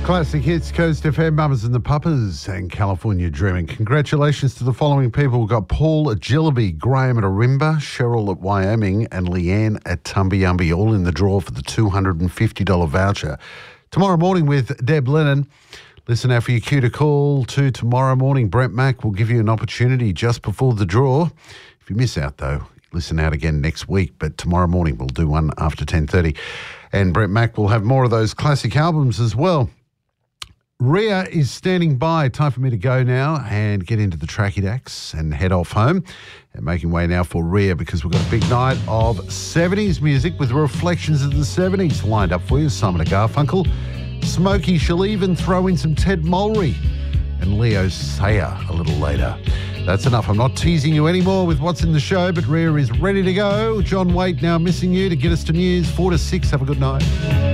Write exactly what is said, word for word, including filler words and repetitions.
Classic hits, Coast F M, Mamas and the Papas and California Dreaming. Congratulations to the following people. We've got Paul at Jillaby, Graham at Arimba, Cheryl at Wyoming and Leanne at Tumbyumby, all in the draw for the two hundred fifty dollars voucher. Tomorrow morning with Deb Lennon. Listen out for your cue to call to tomorrow morning. Brent Mack will give you an opportunity just before the draw. If you miss out, though, listen out again next week. But tomorrow morning we'll do one after ten thirty. And Brent Mack will have more of those classic albums as well. Ria is standing by. Time for me to go now and get into the Tracky Dacks and head off home. And making way now for Ria because we've got a big night of seventies music with reflections of the seventies lined up for you. Simon and Garfunkel, Smokey, she'll even throw in some Ted Mulry and Leo Sayer a little later. That's enough. I'm not teasing you anymore with what's in the show, but Ria is ready to go. John Waite now missing you to get us to news. Four to six. Have a good night.